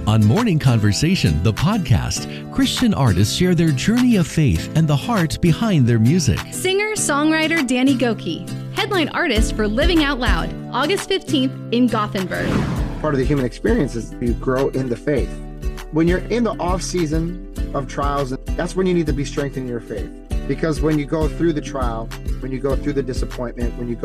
On Morning Conversation, the podcast, Christian artists share their journey of faith and the heart behind their music. Singer-songwriter Danny Gokey, headline artist for Living Out Loud, August 15th in Gothenburg. Part of the human experience is you grow in the faith. When you're in the off season of trials, that's when you need to be strengthening your faith. Because when you go through the trial, when you go through the disappointment, when you go